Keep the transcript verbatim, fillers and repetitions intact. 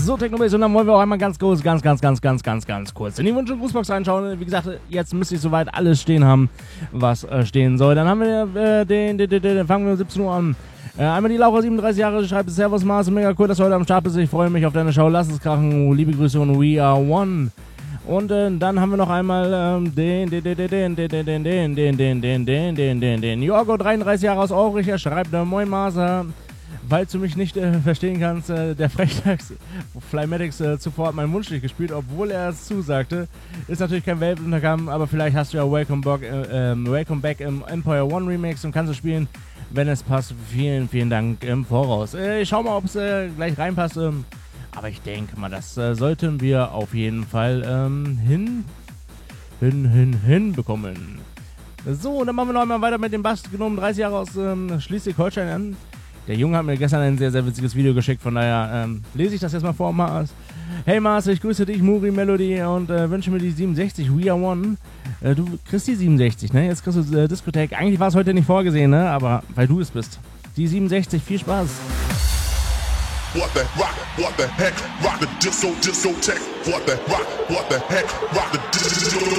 So, Technobase, und dann wollen wir auch einmal ganz kurz, ganz, ganz, ganz, ganz, ganz, ganz kurz in die Wunsch- und Grußbox reinschauen. Wie gesagt, jetzt müsste ich soweit alles stehen haben, was äh, stehen soll. Dann haben wir äh, den, den, den, den, fangen wir um siebzehn Uhr an. Äh, einmal die Laura, siebenunddreißig Jahre, schreibt Servus Mars, mega cool, dass du heute am Start bist. Ich freue mich auf deine Show. Lass es krachen. Liebe Grüße und We Are One. Und äh, dann haben wir noch einmal ähm, den, den, den, den, den, den, den, den, den, den, den, den, den, den, den, Jorgo, dreiunddreißig Jahre aus Aurich, er schreibt, äh, Moin Marser, falls du mich nicht äh, verstehen kannst, äh, der Frechdachs Flymatics äh, zuvor hat meinen Wunsch nicht gespielt, obwohl er es zusagte. Ist natürlich kein Weltuntergang, aber vielleicht hast du ja Welcome Back, äh, äh, Welcome Back im Empire One Remix und kannst du spielen, wenn es passt. Vielen, vielen Dank im Voraus. Äh, ich schau mal, ob es äh, gleich reinpasst. Ähm, Aber ich denke mal, das äh, sollten wir auf jeden Fall ähm, hin, hin, hin, hin bekommen. So, und dann machen wir noch einmal weiter mit dem Bass genommen, dreißig Jahre aus ähm, Schleswig-Holstein an. Der Junge hat mir gestern ein sehr, sehr witziges Video geschickt, von daher ähm, lese ich das jetzt mal vor, Mars. Hey Mars, ich grüße dich, Muri Melody, und äh, wünsche mir die siebenundsechzig, We Are One. Äh, du kriegst die siebenundsechzig, ne? Jetzt kriegst du äh, Diskothek. Eigentlich war es heute nicht vorgesehen, ne? Aber weil du es bist. Die siebenundsechzig, viel Spaß. What the rock, what the heck, rock the disco, discotheque. What the rock, what the heck, rock the disco.